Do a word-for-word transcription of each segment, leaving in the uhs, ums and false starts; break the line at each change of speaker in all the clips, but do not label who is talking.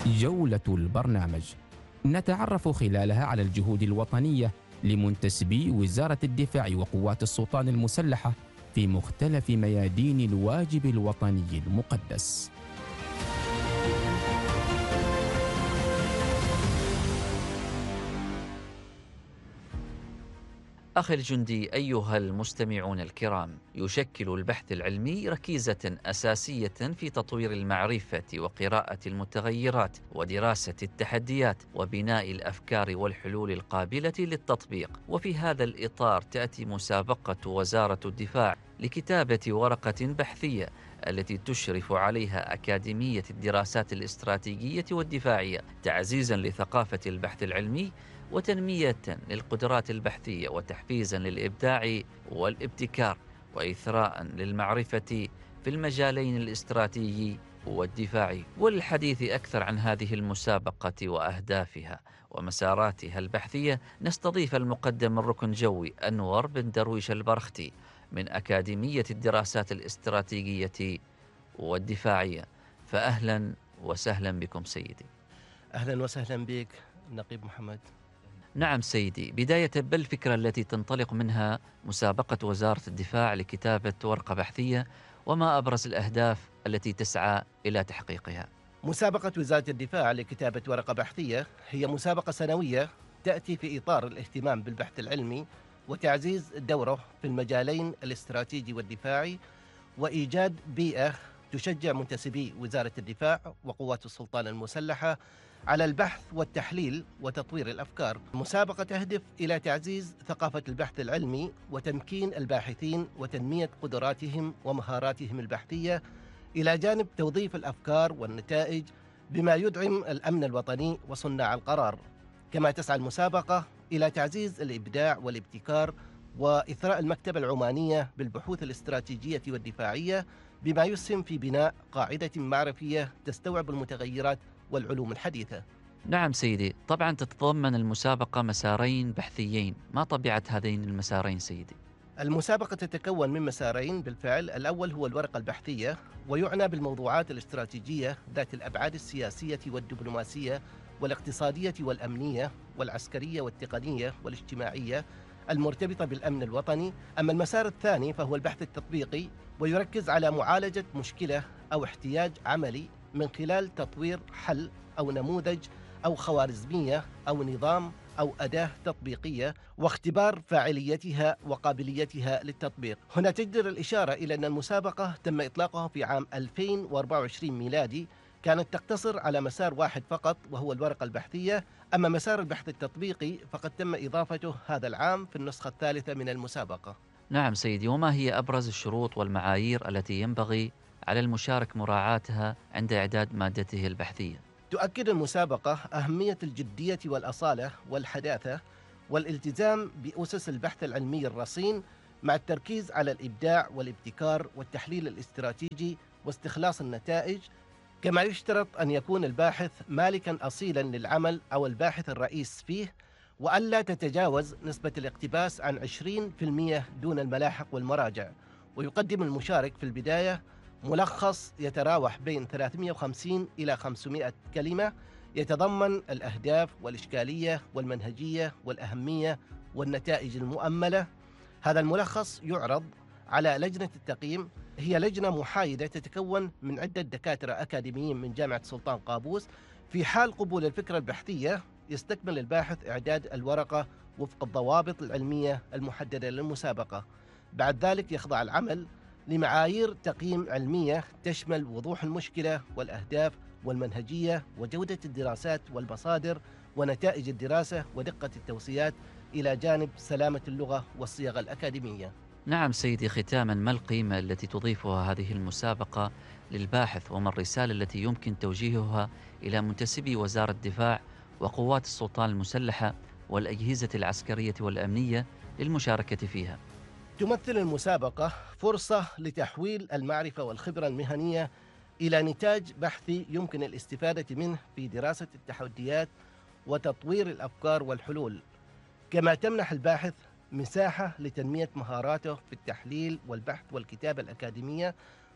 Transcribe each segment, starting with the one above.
جولة البرنامج، نتعرف خلالها على الجهود الوطنية لمنتسبي وزارة الدفاع وقوات السلطان المسلحة في مختلف ميادين الواجب الوطني المقدس.
أخي الجندي، أيها المستمعون الكرام، يشكل البحث العلمي ركيزة أساسية في تطوير المعرفة وقراءة المتغيرات ودراسة التحديات وبناء الأفكار والحلول القابلة للتطبيق. وفي هذا الإطار تأتي مسابقة وزارة الدفاع لكتابة ورقة بحثية التي تشرف عليها أكاديمية الدراسات الاستراتيجية والدفاعية، تعزيزا لثقافة البحث العلمي وتنمية للقدرات البحثية وتحفيزا للإبداع والابتكار وإثراء للمعرفة في المجالين الاستراتيجي والدفاعي. وللحديث أكثر عن هذه المسابقة وأهدافها ومساراتها البحثية نستضيف المقدم الركن جوي أنور بن درويش البرختي من أكاديمية الدراسات الاستراتيجية والدفاعية. فأهلا وسهلا بكم سيدي.
أهلا وسهلا بك نقيب محمد.
نعم سيدي، بداية بالفكرة التي تنطلق منها مسابقة وزارة الدفاع لكتابة ورقة بحثية، وما أبرز الأهداف التي تسعى إلى تحقيقها؟
مسابقة وزارة الدفاع لكتابة ورقة بحثية هي مسابقة سنوية تأتي في إطار الاهتمام بالبحث العلمي وتعزيز دوره في المجالين الاستراتيجي والدفاعي، وإيجاد بيئة تشجع منتسبي وزارة الدفاع وقوات السلطان المسلحة على البحث والتحليل وتطوير الأفكار. المسابقة تهدف إلى تعزيز ثقافة البحث العلمي وتمكين الباحثين وتنمية قدراتهم ومهاراتهم البحثية، إلى جانب توظيف الأفكار والنتائج بما يدعم الأمن الوطني وصناع القرار. كما تسعى المسابقة إلى تعزيز الإبداع والابتكار وإثراء المكتبة العمانية بالبحوث الاستراتيجية والدفاعية، بما يسهم في بناء قاعدة معرفية تستوعب المتغيرات والعلوم الحديثة.
نعم سيدي، طبعا تتضمن المسابقة مسارين بحثيين، ما طبيعة هذين المسارين سيدي؟
المسابقة تتكون من مسارين بالفعل. الأول هو الورقة البحثية، ويعنى بالموضوعات الاستراتيجية ذات الأبعاد السياسية والدبلوماسية والاقتصادية والأمنية والعسكرية والتقنية والاجتماعية المرتبطة بالأمن الوطني. أما المسار الثاني فهو البحث التطبيقي، ويركز على معالجة مشكلة أو احتياج عملي من خلال تطوير حل أو نموذج أو خوارزمية أو نظام أو أداة تطبيقية، واختبار فاعليتها وقابليتها للتطبيق. هنا تجدر الإشارة إلى أن المسابقة تم إطلاقها في عام ألفين وأربعة وعشرين ميلادي، كانت تقتصر على مسار واحد فقط وهو الورقة البحثية. أما مسار البحث التطبيقي فقد تم إضافته هذا العام في النسخة الثالثة من المسابقة.
نعم سيدي، وما هي أبرز الشروط والمعايير التي ينبغي على المشارك مراعاتها عند إعداد مادته البحثية؟
تؤكد المسابقة أهمية الجدية والأصالة والحداثة والالتزام بأسس البحث العلمي الرصين، مع التركيز على الإبداع والابتكار والتحليل الاستراتيجي واستخلاص النتائج. كما يشترط أن يكون الباحث مالكا أصيلا للعمل أو الباحث الرئيس فيه، وألا تتجاوز نسبة الاقتباس عن عشرين بالمئة دون الملاحق والمراجع. ويقدم المشارك في البداية ملخص يتراوح بين ثلاثمئة وخمسين إلى خمسمئة كلمة، يتضمن الأهداف والإشكالية والمنهجية والأهمية والنتائج المؤملة. هذا الملخص يعرض على لجنة التقييم، هي لجنة محايدة تتكون من عدة دكاترة أكاديميين من جامعة سلطان قابوس. في حال قبول الفكرة البحثية يستكمل الباحث إعداد الورقة وفق الضوابط العلمية المحددة للمسابقة. بعد ذلك يخضع العمل لمعايير تقييم علمية تشمل وضوح المشكلة والأهداف والمنهجية وجودة الدراسات والمصادر ونتائج الدراسة ودقة التوصيات، إلى جانب سلامة اللغة والصيغة الأكاديمية.
نعم سيدي، ختاما ما القيمة التي تضيفها هذه المسابقة للباحث، وما الرسالة التي يمكن توجيهها إلى منتسبي وزارة الدفاع وقوات السلطان المسلحة والأجهزة العسكرية والأمنية للمشاركة فيها؟
تمثل المسابقة فرصة لتحويل المعرفة والخبرة المهنية إلى نتاج بحثي يمكن الاستفادة منه في دراسة التحديات وتطوير الأفكار والحلول، كما تمنح الباحث مساحة لتنمية مهاراته في التحليل والبحث والكتابة الأكاديمية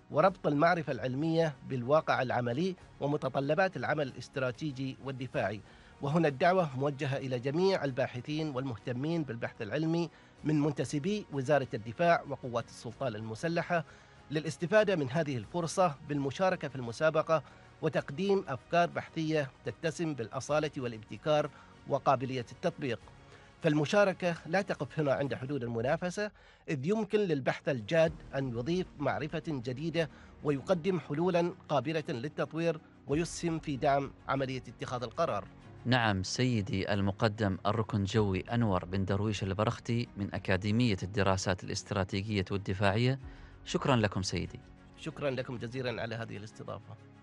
وربط المعرفة العلمية بالواقع العملي ومتطلبات العمل الاستراتيجي والدفاعي. وهنا الدعوة موجهة إلى جميع الباحثين والمهتمين بالبحث العلمي من منتسبي وزارة الدفاع وقوات السلطان المسلحة للاستفادة من هذه الفرصة بالمشاركة في المسابقة وتقديم أفكار بحثية تتسم بالأصالة والابتكار وقابلية التطبيق. فالمشاركة لا تقف هنا عند حدود المنافسة، إذ يمكن للبحث الجاد أن يضيف معرفة جديدة ويقدم حلولا قابلة للتطوير ويسهم في دعم عملية اتخاذ القرار.
نعم سيدي المقدم الركن جوي أنور بن درويش البرختي من أكاديمية الدراسات الاستراتيجية والدفاعية، شكرا لكم سيدي.
شكرا لكم جزيلا على هذه الاستضافة.